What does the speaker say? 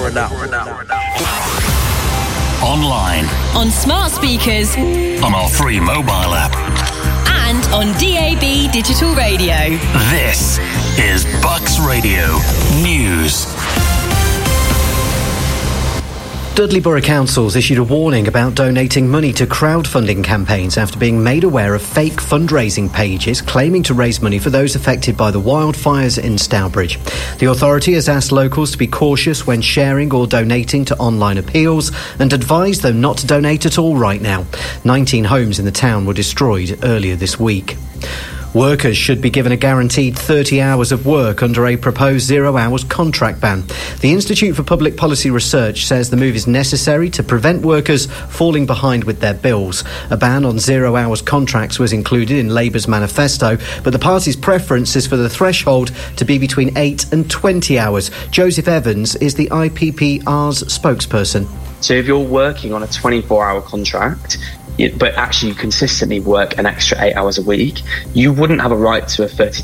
Online. On smart speakers. On our free mobile app. And on DAB digital radio. This is Bucks Radio News. Dudley Borough Council's issued a warning about donating money to crowdfunding campaigns after being made aware of fake fundraising pages claiming to raise money for those affected by the wildfires in Stourbridge. The authority has asked locals to be cautious when sharing or donating to online appeals and advised them not to donate at all right now. 19 homes in the town were destroyed earlier this week. Workers should be given a guaranteed 30 hours of work under a proposed 0 hours contract ban. The Institute for Public Policy Research says the move is necessary to prevent workers falling behind with their bills. A ban on 0 hours contracts was included in Labour's manifesto, but the party's preference is for the threshold to be between 8 and 20 hours. Joseph Evans is the IPPR's spokesperson. So if you're working on a 24-hour contract, but actually you consistently work an extra 8 hours a week, you wouldn't have a right to a 30